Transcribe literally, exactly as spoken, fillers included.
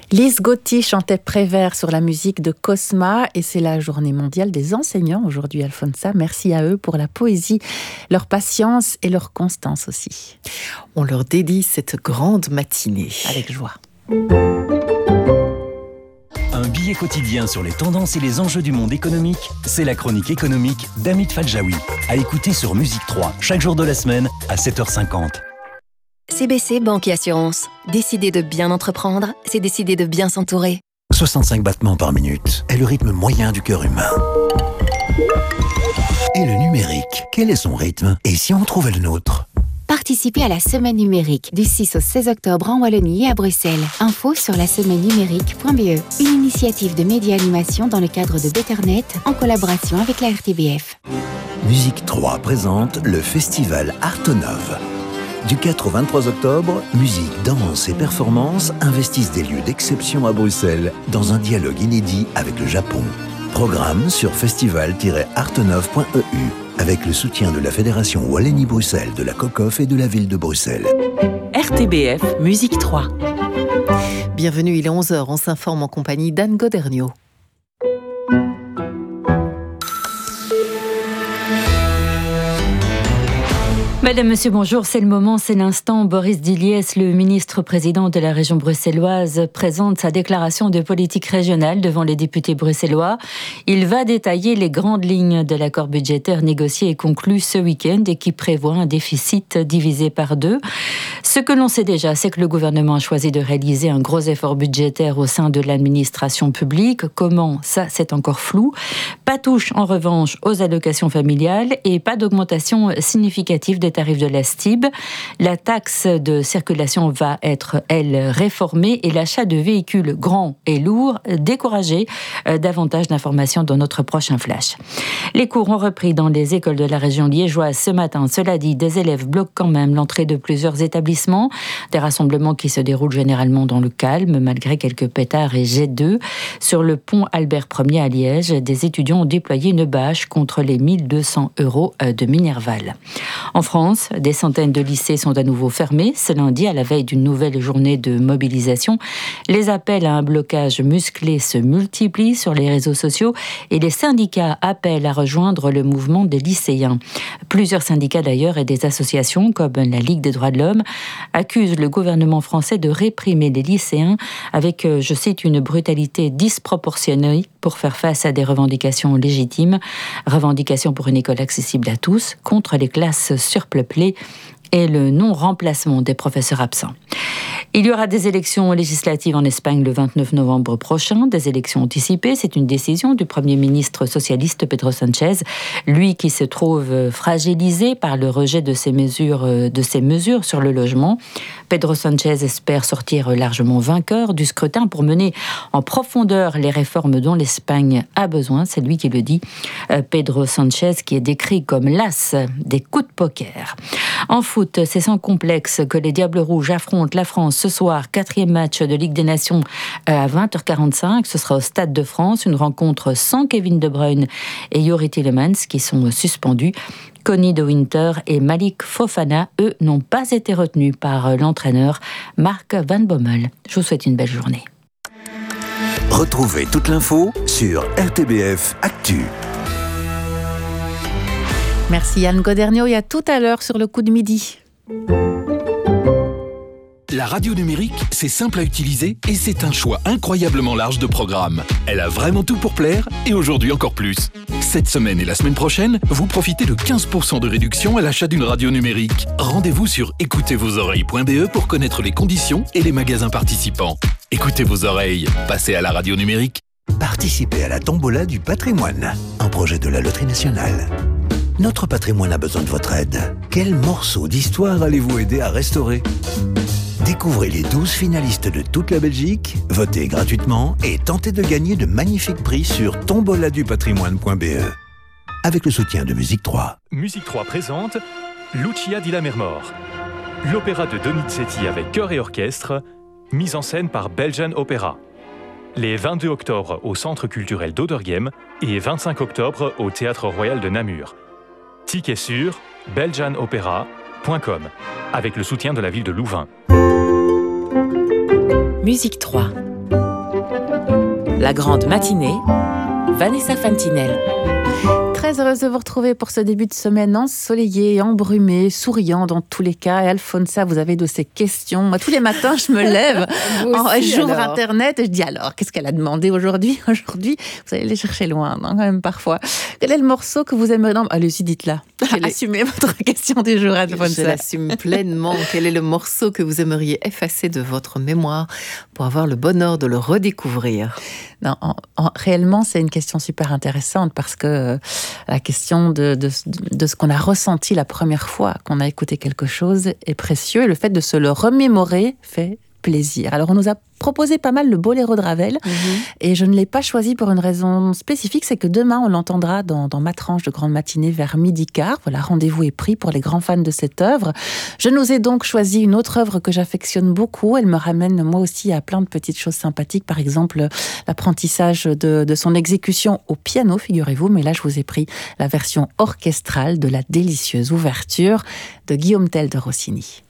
Lise Gauthier chantait Prévert sur la musique de Cosma et c'est la journée mondiale des enseignants aujourd'hui, Alfonsa. Merci à eux pour la poésie, leur patience et leur constance aussi. On leur dédie cette grande matinée. Avec joie. Un billet quotidien sur les tendances et les enjeux du monde économique, c'est la chronique économique d'Hamid Fadjaoui. À écouter sur Musique trois, chaque jour de la semaine à sept heures cinquante. C B C Banque et Assurance. Décider de bien entreprendre, c'est décider de bien s'entourer. soixante-cinq battements par minute est le rythme moyen du cœur humain. Et le numérique, quel est son rythme? Et si on trouvait le nôtre? Participez à la semaine numérique du six au seize octobre en Wallonie et à Bruxelles. Info sur la semaine numérique point b e. Une initiative de média animation dans le cadre de Betternet en collaboration avec la R T B F. Musique trois présente le festival Artonov. Du quatre au vingt-trois octobre, musique, danse et performance investissent des lieux d'exception à Bruxelles dans un dialogue inédit avec le Japon. Programme sur festival tiret artonov point e u avec le soutien de la Fédération Wallonie-Bruxelles, de la COCOF et de la ville de Bruxelles. R T B F Musique trois. Bienvenue, il est onze heures, on s'informe en compagnie d'Anne Godernio. Madame, Monsieur, bonjour. C'est le moment, c'est l'instant. Boris Diliès, le ministre-président de la région bruxelloise, présente sa déclaration de politique régionale devant les députés bruxellois. Il va détailler les grandes lignes de l'accord budgétaire négocié et conclu ce week-end et qui prévoit un déficit divisé par deux. Ce que l'on sait déjà, c'est que le gouvernement a choisi de réaliser un gros effort budgétaire au sein de l'administration publique. Comment? Ça, c'est encore flou. Pas touche, en revanche, aux allocations familiales et pas d'augmentation significative des tarifs de la S T I B. La taxe de circulation va être, elle, réformée et l'achat de véhicules grands et lourds découragé. Euh, davantage d'informations dans notre prochain flash. Les cours ont repris dans les écoles de la région liégeoise ce matin. Cela dit, des élèves bloquent quand même l'entrée de plusieurs établissements. Des rassemblements qui se déroulent généralement dans le calme, malgré quelques pétards et jets d'œufs. Sur le pont Albert Ier à Liège, des étudiants ont déployé une bâche contre les mille deux cents euros de Minerval. En France, des centaines de lycées sont à nouveau fermés. Ce lundi, à la veille d'une nouvelle journée de mobilisation, les appels à un blocage musclé se multiplient sur les réseaux sociaux et les syndicats appellent à rejoindre le mouvement des lycéens. Plusieurs syndicats d'ailleurs et des associations comme la Ligue des droits de l'homme accusent le gouvernement français de réprimer les lycéens avec, je cite, une brutalité disproportionnée pour faire face à des revendications légitimes. Revendications pour une école accessible à tous, contre les classes surpeuplées et le non-remplacement des professeurs absents. Il y aura des élections législatives en Espagne le vingt-neuf novembre prochain, des élections anticipées. C'est une décision du Premier ministre socialiste Pedro Sánchez, lui qui se trouve fragilisé par le rejet de ses mesures, de ses mesures sur le logement. Pedro Sánchez espère sortir largement vainqueur du scrutin pour mener en profondeur les réformes dont l'Espagne a besoin. C'est lui qui le dit. Pedro Sánchez qui est décrit comme l'as des coups de poker. En foot, c'est sans complexe que les Diables Rouges affrontent la France ce soir, quatrième match de Ligue des Nations à vingt heures quarante-cinq. Ce sera au Stade de France, une rencontre sans Kevin De Bruyne et Youri Tielemans qui sont suspendus. Connie De Winter et Malik Fofana, eux, n'ont pas été retenus par l'entraîneur Mark Van Bommel. Je vous souhaite une belle journée. Retrouvez toute l'info sur R T B F Actu. Merci Anne Godernio et à tout à l'heure sur le coup de midi. La radio numérique, c'est simple à utiliser et c'est un choix incroyablement large de programmes. Elle a vraiment tout pour plaire et aujourd'hui encore plus. Cette semaine et la semaine prochaine, vous profitez de quinze pour cent de réduction à l'achat d'une radio numérique. Rendez-vous sur écoutez vos oreilles point b e pour connaître les conditions et les magasins participants. Écoutez vos oreilles, passez à la radio numérique. Participez à la tombola du patrimoine, un projet de la Loterie nationale. Notre patrimoine a besoin de votre aide. Quel morceau d'histoire allez-vous aider à restaurer ? Découvrez les douze finalistes de toute la Belgique, votez gratuitement et tentez de gagner de magnifiques prix sur tomboladupatrimoine point b e. Avec le soutien de Musique trois. Musique trois présente Lucia di Lammermoor, l'opéra de Donizetti avec chœur et orchestre, mise en scène par Belgian Opera. Les vingt-deux octobre au Centre culturel d'Oderghem et vingt-cinq octobre au Théâtre Royal de Namur. Ticket sur belgian opera point com avec le soutien de la ville de Louvain. Musique trois. La grande matinée, Vanessa Fantinel. Très heureuse de vous retrouver pour ce début de semaine ensoleillé, embrumé, souriant dans tous les cas. Et Alfonsa, vous avez de ces questions. Moi, tous les matins, je me lève, aussi, j'ouvre alors. Internet et je dis alors, qu'est-ce qu'elle a demandé aujourd'hui Aujourd'hui, vous allez les chercher loin, non, quand même parfois. Quel est le morceau que vous aimeriez... Non, allez-y, dites-la. Quel est- Assumez votre question du jour, Je Alfonsa. l'assume pleinement. Quel est le morceau que vous aimeriez effacer de votre mémoire pour avoir le bonheur de le redécouvrir? Non, en- en- réellement, c'est une question super intéressante parce que euh, la question de, de, de ce qu'on a ressenti la première fois qu'on a écouté quelque chose est précieux et le fait de se le remémorer fait plaisir. Alors, on nous a proposé pas mal le Boléro de Ravel et je ne l'ai pas choisi pour une raison spécifique, c'est que demain, on l'entendra dans, dans ma tranche de grande matinée vers midi quart. Voilà, rendez-vous est pris pour les grands fans de cette œuvre. Je nous ai donc choisi une autre œuvre que j'affectionne beaucoup. Elle me ramène moi aussi à plein de petites choses sympathiques. Par exemple, l'apprentissage de, de son exécution au piano, figurez-vous. Mais là, je vous ai pris la version orchestrale de la délicieuse ouverture de Guillaume Tell de Rossini.